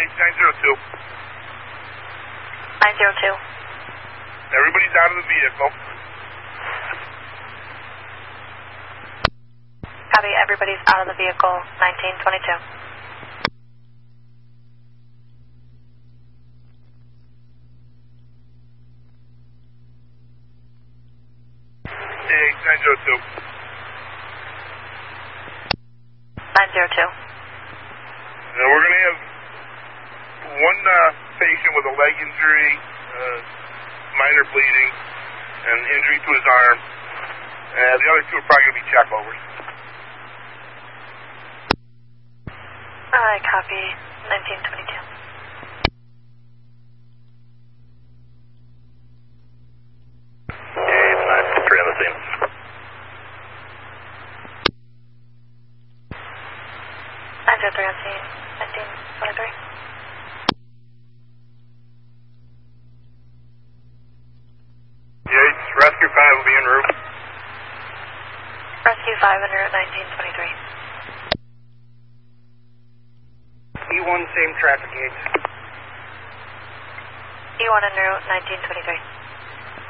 902. 902. Everybody's out of the vehicle. Copy, everybody's out of the vehicle, 1922. Yeah, 902. 902. Now we're going to have one patient with a leg injury, minor bleeding, and injury to his arm. The other two are probably going to be check-overs. I copy, 1922. Yeah, it's 923 on the scene. 903 on scene, 1923. Yeah, Rescue 5 will be en route. Rescue 5 en route, 1923. E1, same traffic gauge. E1 en route, 1923.